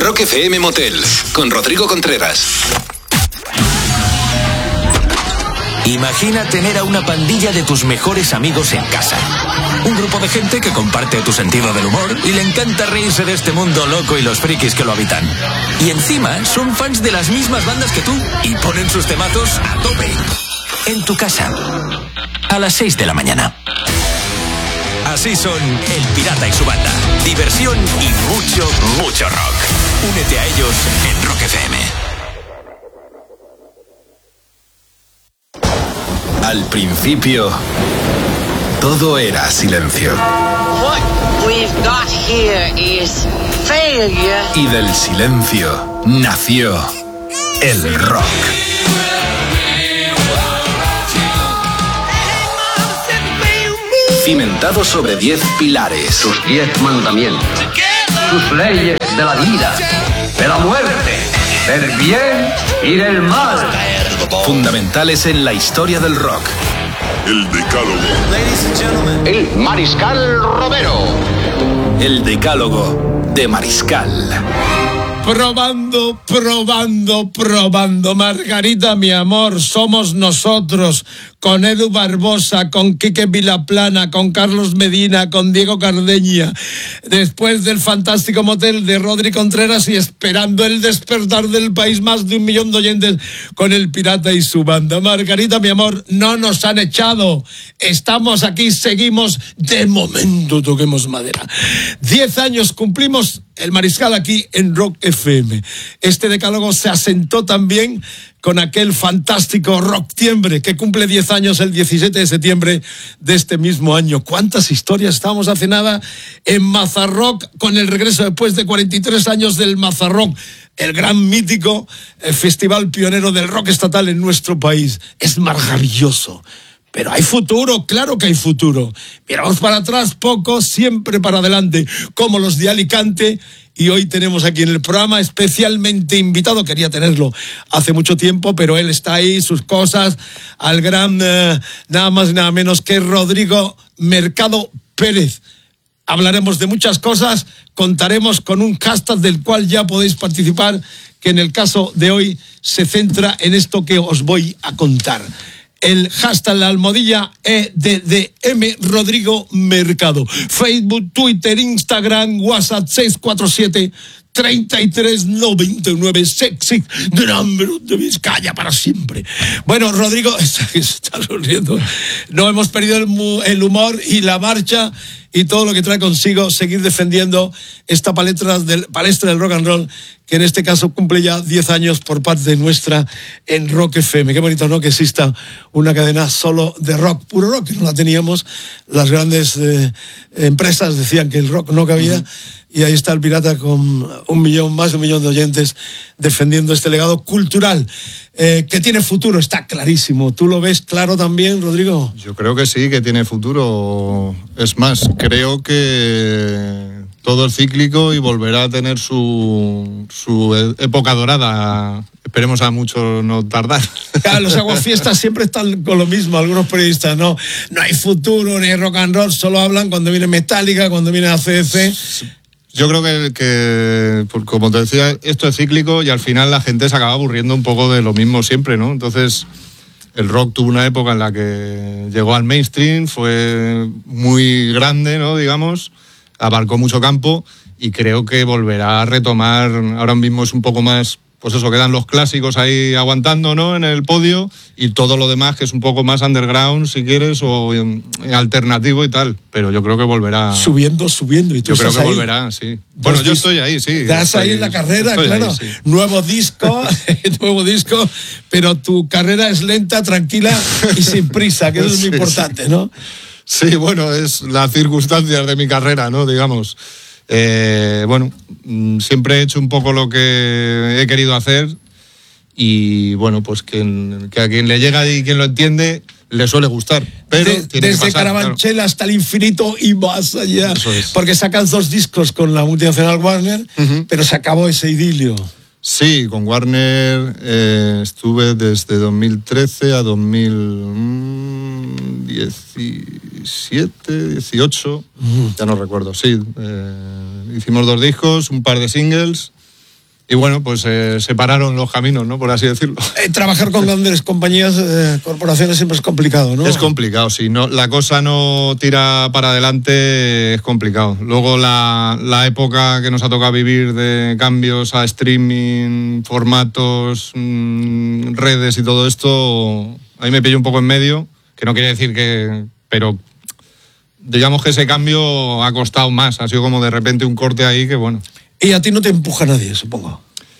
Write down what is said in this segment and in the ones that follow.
Rock FM Motel, con Rodrigo Contreras. Imagina tener a una pandilla de tus mejores amigos en casa. Un grupo de gente que comparte tu sentido del humor y le encanta reírse de este mundo loco y los frikis que lo habitan. Y encima son fans de las mismas bandas que tú y ponen sus temazos a tope. En tu casa, a las 6 de la mañana. Así son El Pirata y su banda. Diversión y mucho, mucho rock. Únete a ellos en Rock FM. Al principio, todo era silencio. What we've got here is failure. Y del silencio nació el rock. Cimentado sobre 10 pilares. Sus 10 mandamientos. Sus leyes de la vida, de la muerte, del bien y del mal. Fundamentales en la historia del rock. El Decálogo. El Mariscal Romero. El Decálogo de Mariscal. Probando. Margarita, mi amor, somos nosotros. Con Edu Barbosa, con Quique Vilaplana, con Carlos Medina, con Diego Cardeña. Después del fantástico motel de Rodri Contreras y esperando el despertar del país, más de 1 millón de oyentes con El Pirata y su banda. Margarita, mi amor, no nos han echado. Estamos aquí, seguimos. De momento toquemos madera. 10 años cumplimos el Mariscal aquí en Rock FM. Este decálogo se asentó también con aquel fantástico Rocktiembre que cumple 10 años el 17 de septiembre de este mismo año. ¿Cuántas historias? Estábamos hace nada en Mazarrock con el regreso después de 43 años del Mazarrock, el gran mítico festival pionero del rock estatal en nuestro país. Es maravilloso. Pero hay futuro, claro que hay futuro. Miramos para atrás poco, siempre para adelante, como los de Alicante. Y hoy tenemos aquí en el programa especialmente invitado, quería tenerlo hace mucho tiempo, pero él está ahí, sus cosas, al gran, nada más y nada menos que Rodrigo Mercado Pérez. Hablaremos de muchas cosas, contaremos con un hashtag del cual ya podéis participar, que en el caso de hoy se centra en esto que os voy a contar. El hashtag, la almohadilla EDDM Rodrigo Mercado. Facebook, Twitter, Instagram, WhatsApp 647-3399, sexy, the number de Vizcaya para siempre. Bueno, Rodrigo, está sonriendo. No hemos perdido el humor y la marcha y todo lo que trae consigo seguir defendiendo esta palestra del rock and roll, que en este caso cumple ya 10 años por parte nuestra en Rock FM. Qué bonito, ¿no?, que exista una cadena solo de rock, puro rock, que no la teníamos. Las grandes empresas decían que el rock no cabía, y ahí está el Pirata con más de 1 millón de oyentes defendiendo este legado cultural que tiene futuro, está clarísimo. ¿Tú lo ves claro también, Rodrigo? Yo creo que sí, que tiene futuro. Es más, creo que todo es cíclico y volverá a tener su época dorada. Esperemos a mucho no tardar. Claro, los aguafiestas siempre están con lo mismo, algunos periodistas, no hay futuro, ni hay rock and roll, solo hablan cuando viene Metallica, cuando viene ACDC. Yo creo que, como te decía, esto es cíclico y al final la gente se acaba aburriendo un poco de lo mismo siempre, ¿no? Entonces, el rock tuvo una época en la que llegó al mainstream, fue muy grande, ¿no?, digamos, abarcó mucho campo y creo que volverá a retomar. Ahora mismo es un poco más, pues eso, quedan los clásicos ahí aguantando, ¿no?, en el podio, y todo lo demás que es un poco más underground, si quieres, o alternativo y tal. Pero yo creo que volverá. Subiendo. Y tú yo creo que ahí. Volverá, sí. Bueno, yo estoy ahí, sí. Estás ahí en la carrera, claro. Ahí, sí. Nuevo disco, pero tu carrera es lenta, tranquila y sin prisa, que eso es muy importante, ¿no? Sí, bueno, es las circunstancias de mi carrera, ¿no?, digamos. Bueno, siempre he hecho un poco lo que he querido hacer y bueno, pues que a quien le llega y quien lo entiende le suele gustar. Pero desde Carabanchel hasta el infinito y más allá. Porque sacas 2 discos con la multinacional Warner, pero se acabó ese idilio. Sí, con Warner estuve desde 2013 a 2017, 18, ya no recuerdo, sí. Hicimos 2 discos, un par de singles Y bueno, pues separaron los caminos, ¿no? Por así decirlo. Trabajar con grandes compañías, corporaciones siempre es complicado, ¿no? Es complicado, si no, la cosa no tira para adelante es complicado. Luego la época que nos ha tocado vivir de cambios a streaming, formatos, redes y todo esto, ahí me pillo un poco en medio, que no quiere decir que... pero digamos que ese cambio ha costado más, ha sido como de repente un corte ahí que bueno... Y a ti no te empuja nadie, supongo.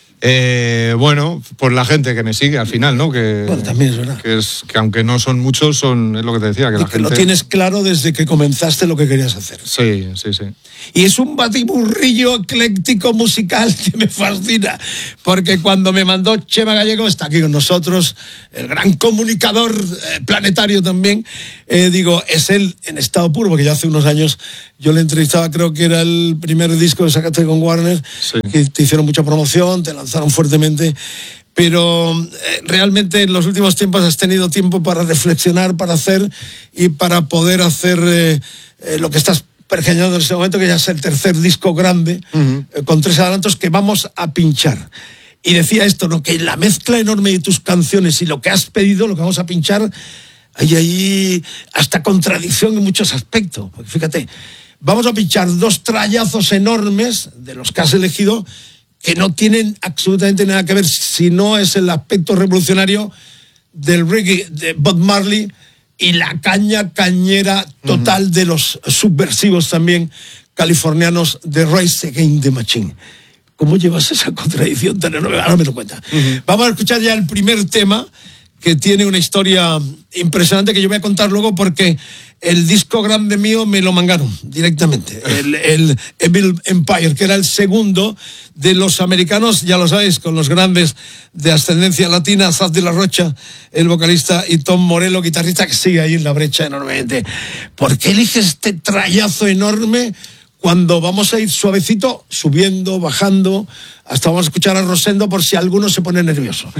Bueno, pues la gente que me sigue al final, ¿no? Que, bueno, también es verdad. Que aunque no son muchos, es lo que te decía. Que y la que gente... lo tienes claro desde que comenzaste lo que querías hacer. Sí. Y es un batiburrillo ecléctico musical que me fascina, porque cuando me mandó Chema Gallego, está aquí con nosotros, el gran comunicador planetario también, es él en estado puro, porque ya hace unos años yo le entrevistaba, creo que era el primer disco que sacaste con Warner, sí. Que te hicieron mucha promoción, te lanzaron fuertemente, pero realmente en los últimos tiempos has tenido tiempo para reflexionar, para hacer y para poder hacer lo que estás pergeñando en este momento, que ya es el tercer disco grande, con 3 adelantos que vamos a pinchar. Y decía esto, ¿no? Que la mezcla enorme de tus canciones y lo que has pedido, lo que vamos a pinchar, hay ahí hasta contradicción en muchos aspectos. Porque fíjate, vamos a pinchar 2 trallazos enormes de los que has elegido que no tienen absolutamente nada que ver, si no es el aspecto revolucionario del reggae de Bob Marley y la cañera total de los subversivos también californianos de Rise Against the Machine. ¿Cómo llevas esa contradicción tan enorme? Ahora me lo cuenta. Vamos a escuchar ya el primer tema, que tiene una historia impresionante que yo voy a contar luego, porque el disco grande mío me lo mangaron directamente, el Evil Empire, que era el segundo de los americanos, ya lo sabéis, con los grandes de ascendencia latina, Zaz de la Rocha, el vocalista, y Tom Morello, guitarrista, que sigue ahí en la brecha enormemente. ¿Por qué eliges este trayazo enorme cuando vamos a ir suavecito, subiendo, bajando, hasta vamos a escuchar a Rosendo por si alguno se pone nervioso?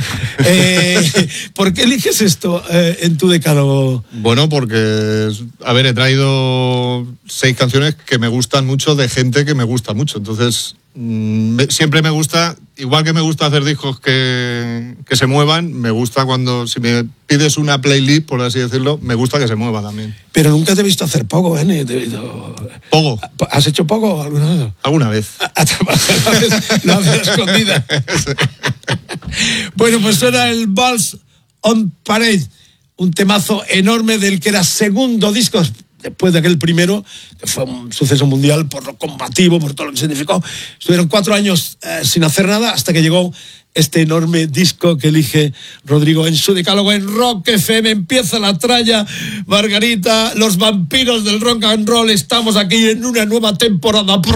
¿Por qué eliges esto en tu decálogo? Bueno, porque, a ver, he traído 6 canciones que me gustan mucho de gente que me gusta mucho. Entonces, siempre me gusta, igual que me gusta hacer discos que se muevan, me gusta cuando, si me pides una playlist, por así decirlo, me gusta que se mueva también. Pero nunca te he visto hacer pogo, ¿eh? ¿Pogo? ¿Has hecho pogo alguna vez? Alguna vez. Lo haces escondida. Bueno, pues era el Balls on Parade, un temazo enorme del que era segundo disco después de aquel primero, que fue un suceso mundial por lo combativo, por todo lo que significó. Estuvieron 4 años sin hacer nada hasta que llegó este enorme disco que elige Rodrigo en su decálogo en Rock FM. Empieza la tralla, Margarita, los vampiros del rock and roll. Estamos aquí en una nueva temporada.